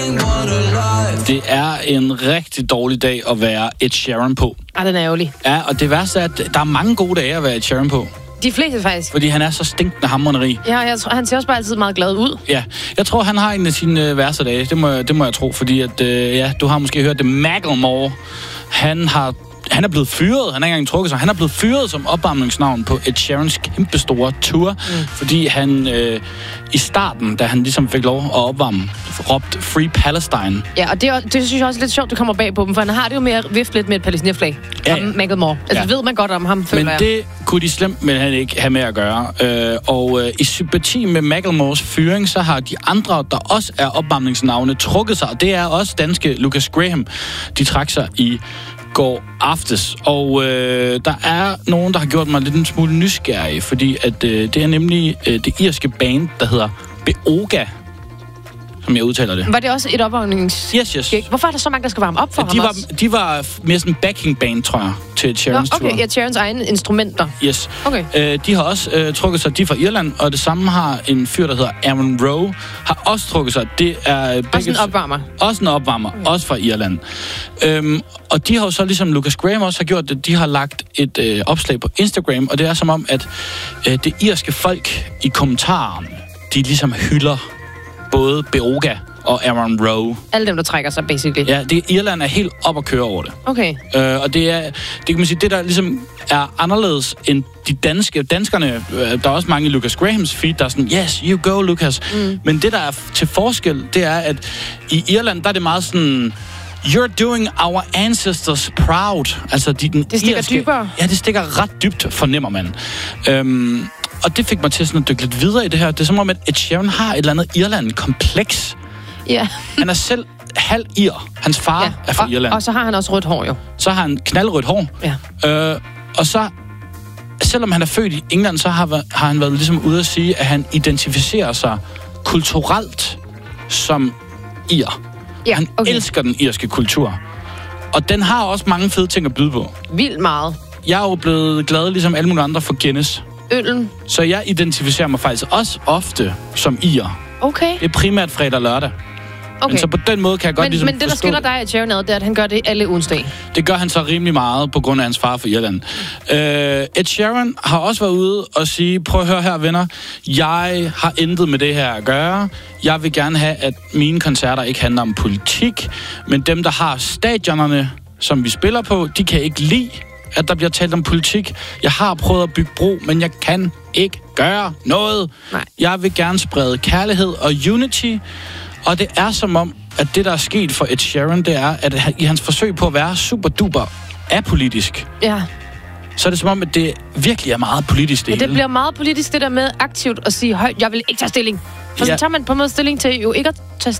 Det er en rigtig dårlig dag at være Ed Sheeran på. Ah, den er ærgerlig. Ja, og det værste er, at der er mange gode dage at være Ed Sheeran på. De fleste faktisk. Fordi han er så stinkende hamrende rig. Ja, jeg tror, han ser også bare altid meget glad ud. Ja, jeg tror, han har en af sine værste dage. Det må jeg tro, fordi at, ja, du har måske hørt det. Macklemore, han er blevet fyret. Han er ikke engang trukket sig. Han er blevet fyret som opvarmningsnavn på Ed Sheerans kæmpestore tour, fordi han i starten, da han ligesom fik lov at opvarme, råbte Free Palestine. Ja, og det synes jeg også er lidt sjovt, du kommer bag på dem, for han har det jo med at vifte lidt med et palæstinaflag. Ja. Macklemore. Altså, ved man godt om ham, føler jeg. Men det kunne de slemt med han ikke have med at gøre. I sympati med Macklemores fyring, så har de andre, der også er opvarmningsnavne, trukket sig. Og det er også danske Lucas Graham. De trak sig i går aftes. Og der er nogen, der har gjort mig lidt en smule nysgerrig, fordi at det er nemlig det irske band, der hedder Beoga, som jeg udtaler det. Var det også et opvarmnings... Yes. Hvorfor er der så mange, der skal varme op for ham også? De var mere sådan en backing band, tror jeg, til Ed Sheerans tour. Okay, ja, Sheerans egne instrumenter. Yes. Okay. De har også trukket sig, de er fra Irland, og det samme har en fyr, der hedder Aaron Rowe, har også trukket sig. Det er også en opvarmer. Også en opvarmer, også fra Irland. Og de har jo så, ligesom Lucas Graham også har gjort det, de har lagt et opslag på Instagram, og det er som om, at det irske folk i kommentarerne, de ligesom hylder både Beoga og Aaron Rowe. Alle dem, der trækker sig, basically. Ja, Irland er helt op at køre over det. Okay. Og det kan man sige, det der ligesom er anderledes end de danskerne. Der er også mange i Lucas Grahams feed, der er sådan, yes, you go, Lucas. Men det, der er til forskel, det er, at i Irland, der er det meget sådan, you're doing our ancestors proud. Altså, det stikker dybere. Ja, det stikker ret dybt, fornemmer man. Og det fik mig til sådan at dykke lidt videre i det her. Det er som om, at Ed Sheeran har et eller andet Irland-kompleks. Ja. Han er selv halv ir. Hans far er fra Irland. Og så har han også rødt hår, jo. Så har han knaldrødt hår. Ja. Og så, selvom han er født i England, så har han været ligesom ude at sige, at han identificerer sig kulturelt som ir. Ja, han elsker den irske kultur. Og den har også mange fede ting at byde på. Vildt meget. Jeg er jo blevet glad, ligesom alle mulige andre, for Guinness. Øllen. Så jeg identificerer mig faktisk også ofte som ir. Okay. Det er primært fredag og lørdag. Okay. Men så på den måde kan jeg godt ligesom Men det, der skiller dig og Sheeran ad, det er, at han gør det alle ugens dag. Det gør han så rimelig meget på grund af hans far fra Irland. Ed Sheeran har også været ude og sige, prøv at høre her, venner, jeg har intet med det her at gøre. Jeg vil gerne have, at mine koncerter ikke handler om politik, men dem, der har stadionerne, som vi spiller på, de kan ikke lide, at der bliver talt om politik. Jeg har prøvet at bygge bro, men jeg kan ikke gøre noget. Nej. Jeg vil gerne sprede kærlighed og unity, og det er som om, at det, der er sket for Ed Sheeran, det er, at i hans forsøg på at være super duper apolitisk, så er det som om, at det virkelig er meget politisk det hele. Det bliver meget politisk, det der med aktivt at sige højt, jeg vil ikke tage stilling. For så tager man på en måde stilling til jo ikke at tage